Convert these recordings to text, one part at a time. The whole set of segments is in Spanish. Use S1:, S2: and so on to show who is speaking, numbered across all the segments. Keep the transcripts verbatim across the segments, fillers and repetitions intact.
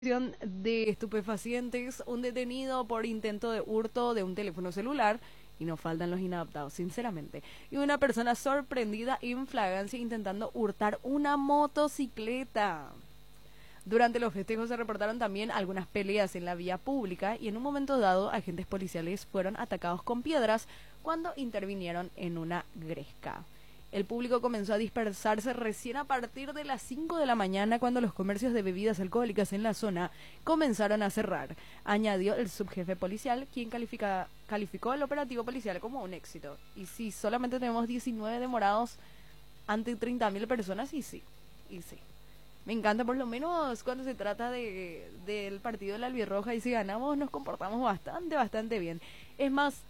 S1: De estupefacientes, un detenido por intento de hurto de un teléfono celular, y no faltan los inadaptados, sinceramente, y una persona sorprendida en flagrancia intentando hurtar una motocicleta. Durante los festejos se reportaron también algunas peleas en la vía pública y en un momento dado agentes policiales fueron atacados con piedras cuando intervinieron en una gresca. El público comenzó a dispersarse recién a partir de las cinco de la mañana cuando los comercios de bebidas alcohólicas en la zona comenzaron a cerrar, añadió el subjefe policial, quien califica, calificó el operativo policial como un éxito. Y si solamente tenemos diecinueve demorados ante treinta mil personas, y sí, y sí. Me encanta, por lo menos cuando se trata de del partido de la Albirroja, y si ganamos nos comportamos bastante, bastante bien. Es más,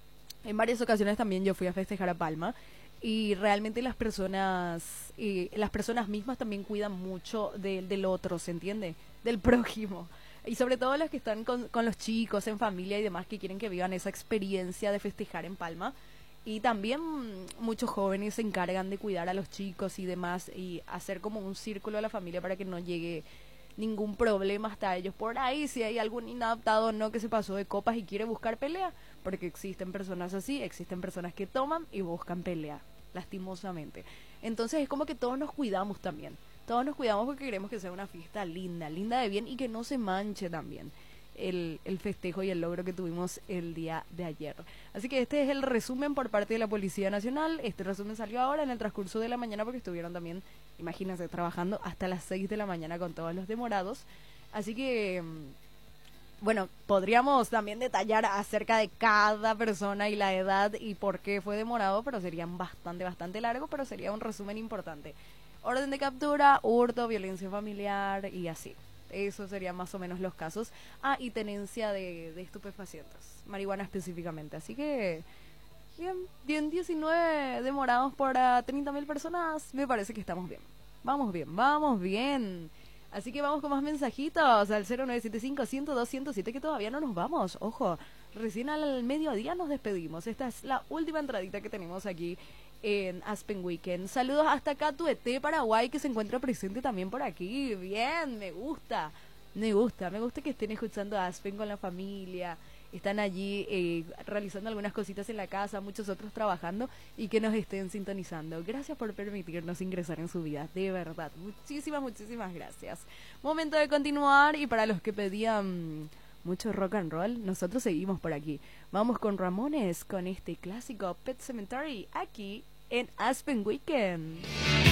S1: en varias ocasiones también yo fui a festejar a Palma y realmente las personas y las personas mismas también cuidan mucho de, del otro, ¿se entiende? Del prójimo. Y sobre todo las que están con, con los chicos en familia y demás que quieren que vivan esa experiencia de festejar en Palma. Y también muchos jóvenes se encargan de cuidar a los chicos y demás y hacer como un círculo a la familia para que no llegue ningún problema hasta ellos. Por ahí, si hay algún inadaptado no que se pasó de copas y quiere buscar pelea, porque existen personas así, existen personas que toman y buscan pelea, lastimosamente. Entonces es como que todos nos cuidamos también. Todos nos cuidamos porque queremos que sea una fiesta linda, linda de bien y que no se manche también el, el festejo y el logro que tuvimos el día de ayer. Así que este es el resumen por parte de la Policía Nacional. Este resumen salió ahora en el transcurso de la mañana porque estuvieron también, imagínense, trabajando hasta las seis de la mañana con todos los demorados. Así que, bueno, podríamos también detallar acerca de cada persona y la edad y por qué fue demorado, pero serían bastante, bastante largo, pero sería un resumen importante. Orden de captura, hurto, violencia familiar y así. Esos serían más o menos los casos. Ah, y tenencia de, de estupefacientes, marihuana específicamente. Así que, bien, bien, diecinueve demorados para treinta mil personas, me parece que estamos bien. Vamos bien, vamos bien. Así que vamos con más mensajitos al cero nueve siete cinco, uno cero dos, uno cero siete, que todavía no nos vamos. Ojo, recién al mediodía nos despedimos. Esta es la última entradita que tenemos aquí en Aspen Weekend. Saludos hasta Catuete, Paraguay, que se encuentra presente también por aquí. Bien, me gusta, me gusta, me gusta que estén escuchando Aspen con la familia. Están allí eh, realizando algunas cositas en la casa, muchos otros trabajando y que nos estén sintonizando. Gracias por permitirnos ingresar en su vida, de verdad. Muchísimas, muchísimas gracias. Momento de continuar y para los que pedían mucho rock and roll, nosotros seguimos por aquí. Vamos con Ramones, con este clásico Pet Sematary, aquí en Aspen Weekend.